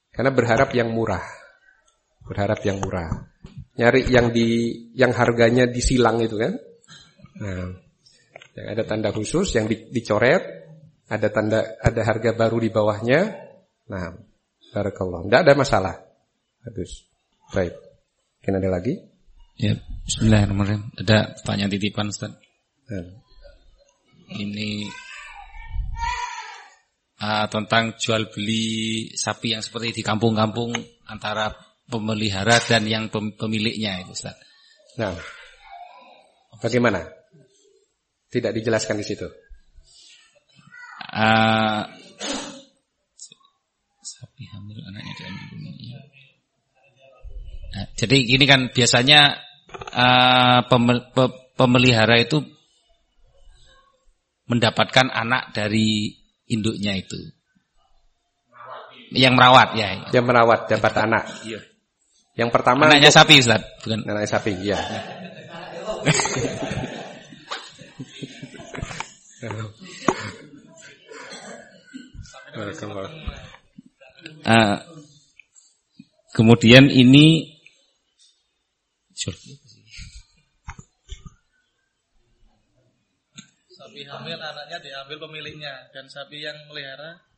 Karena berharap yang murah. Berharap yang murah. Nyari yang harganya disilang itu kan. Nah, yang ada tanda khusus yang dicoret, ada harga baru di bawahnya. Nah, barakallah. Enggak ada masalah. Bagus. Baik. Mungkin ada lagi? Ya, bismillahirrahmanirrahim. Ada pertanyaan titipan, Ustaz. Ini tentang jual beli sapi yang seperti di kampung-kampung antara pemelihara dan yang pemiliknya itu, Ustaz. Nah, bagaimana? Tidak dijelaskan di situ. Sapi hamil anaknya diambil. Nah, jadi gini kan biasanya pemelihara itu mendapatkan anak dari induknya itu. Yang merawat ya. Yang merawat dapat anak. Iya. Yang pertama anaknya sapi, Ustaz, bukan? Anaknya sapi, ya. Kemudian ini sapi hamil anaknya diambil pemiliknya dan sapi yang melihara